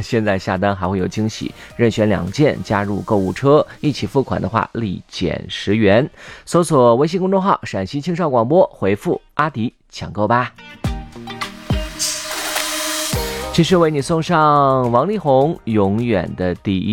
现在下单还会有惊喜，任选2件加入购物车，一起付款的话立减10元。搜索微信公众号陕西青少广播，回复阿迪抢购吧。继续为你送上王力宏永远的第一。